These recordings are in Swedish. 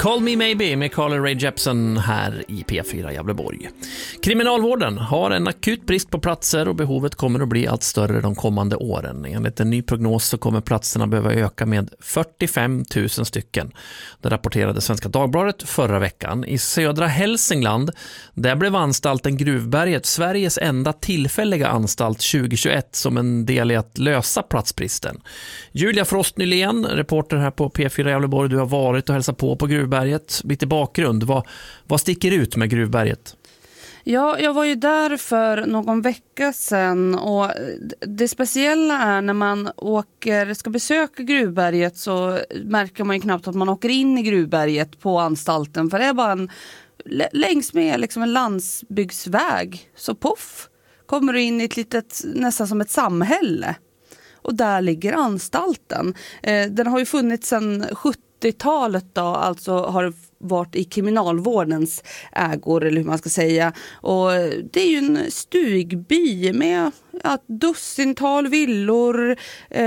Call Me Maybe med Carly Rae Jepsen här i P4 Gävleborg. Kriminalvården har en akut brist på platser och behovet kommer att bli allt större de kommande åren. Enligt en ny prognos så kommer platserna behöva öka med 45 000 stycken. Det rapporterade Svenska Dagbladet förra veckan. I södra Hälsingland, där blev anstalten Gruvberget Sveriges enda tillfälliga anstalt 2021 som en del i att lösa platsbristen. Julia Frost Nylén, reporter här på P4 Gävleborg, du har varit och hälsat på Gruvberget. Lite bakgrund, vad sticker ut med Gruvberget? Ja, jag var ju där för någon vecka sedan och det speciella är när man ska besöka Gruvberget så märker man ju knappt att man åker in i Gruvberget på anstalten, för det är bara längs med liksom en landsbygdsväg. Så puff, kommer du in i ett litet, nästan som ett samhälle. Och där ligger anstalten. Den har ju funnits sedan 70-talet då, alltså har varit i kriminalvårdens ägor eller hur man ska säga. Och det är ju en stugby med dussintal villor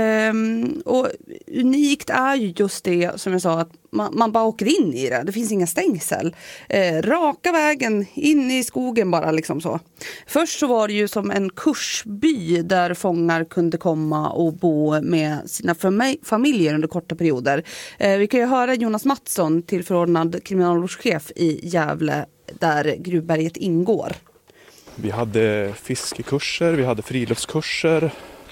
och unikt är ju just det som jag sa, att man bara åker in i det. Det finns inga stängsel. Raka vägen in i skogen bara liksom så. Först så var det ju som en kursby där fångar kunde komma och bo med sina familjer under korta perioder. Vi kan ju höra Jonas Mattsson, tillförordnad kriminalvårdschef i Gävle där Gruvberget ingår. Vi hade fiskekurser, vi hade friluftskurser,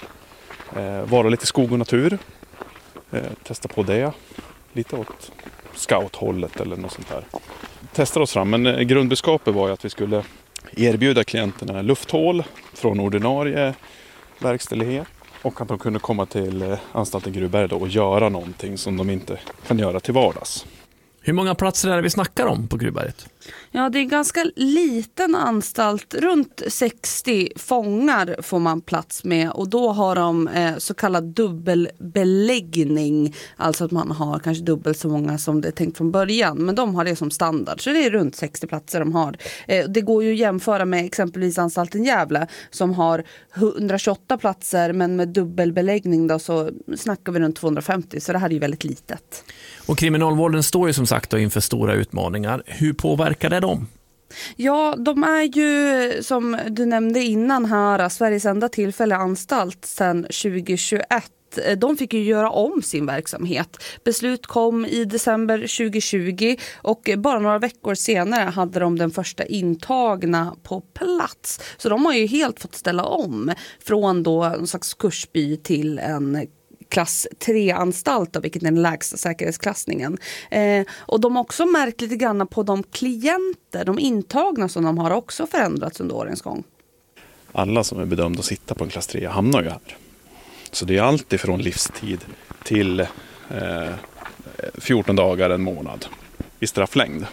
vara lite skog och natur, testa på det, lite åt scouthållet eller något sånt där. Testade oss fram, men grundbudskapet var ju att vi skulle erbjuda klienterna lufthål från ordinarie verkställighet och att de kunde komma till anstalten Gruvberg och göra någonting som de inte kan göra till vardags. Hur många platser är det vi snackar om på Gruvberget? Ja, det är en ganska liten anstalt. Runt 60 fångar får man plats med och då har de så kallad dubbelbeläggning. Alltså att man har kanske dubbelt så många som det är tänkt från början. Men de har det som standard, så det är runt 60 platser de har. Det går ju att jämföra med exempelvis anstalten Gävle som har 128 platser, men med dubbelbeläggning då så snackar vi runt 250. Så det här är ju väldigt litet. Och kriminalvården står ju som sagt då inför stora utmaningar. Hur påverkar det dem? Ja, de är ju som du nämnde innan här Sveriges enda tillfälliga anstalt sedan 2021. De fick ju göra om sin verksamhet. Beslut kom i december 2020 och bara några veckor senare hade de den första intagna på plats. Så de har ju helt fått ställa om från då en slags kursby till en klass 3-anstalt, vilket är den lägsta säkerhetsklassningen. Och de har också märkt lite grann på de klienter, de intagna som de har också förändrats under årens gång. Alla som är bedömda att sitta på en klass 3 hamnar ju här. Så det är allt ifrån livstid till 14 dagar, en månad i strafflängd.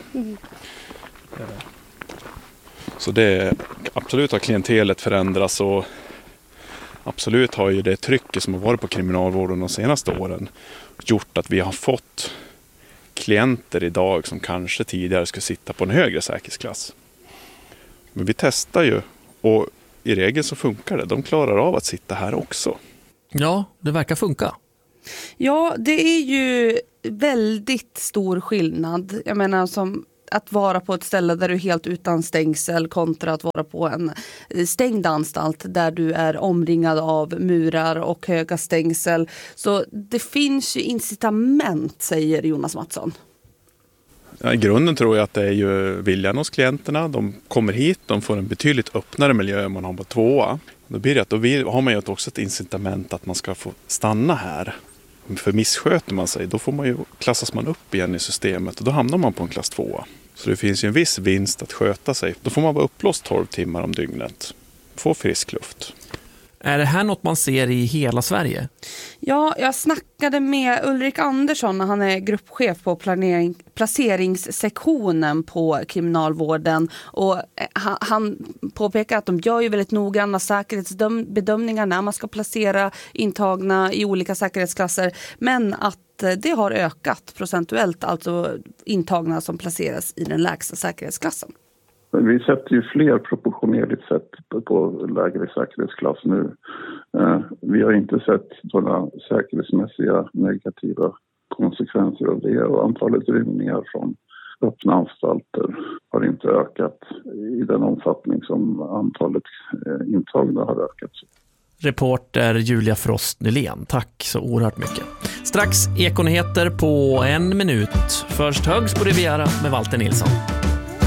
Så det absolut har klientelet förändrats och absolut har ju det trycket som har varit på kriminalvården de senaste åren gjort att vi har fått klienter idag som kanske tidigare skulle sitta på en högre säkerhetsklass. Men vi testar ju och i regel så funkar det. De klarar av att sitta här också. Ja, det verkar funka. Ja, det är ju väldigt stor skillnad. Jag menar som att vara på ett ställe där du är helt utan stängsel kontra att vara på en stängd anstalt där du är omringad av murar och höga stängsel. Så det finns ju incitament, säger Jonas Mattsson. Ja, i grunden tror jag att det är ju viljan hos klienterna. De kommer hit, de får en betydligt öppnare miljö än man har på 2. Då blir det att då har man ju också ett incitament att man ska få stanna här. För missköter man sig, då klassas man upp igen i systemet och då hamnar man på en klass 2. Så det finns ju en viss vinst att sköta sig. Då får man vara upplåst 12 timmar om dygnet. Få frisk luft. Är det här något man ser i hela Sverige? Ja, jag snackade med Ulrik Andersson, han är gruppchef på placeringssektionen på kriminalvården. Och han påpekar att de gör ju väldigt noggranna säkerhetsbedömningar när man ska placera intagna i olika säkerhetsklasser. Men att det har ökat procentuellt, alltså intagna som placeras i den lägsta säkerhetsklassen. Vi sätter ju fler proportionerligt sett på lägre säkerhetsklass nu. Vi har inte sett några säkerhetsmässiga negativa konsekvenser av det, och antalet rymningar från öppna anstalter har inte ökat i den omfattning som antalet intagna har ökat. Reporter Julia Frost Nylén, tack så oerhört mycket. Strax Ekonyheter på 1 minut. Först Högs på Riviera med Walter Nilsson.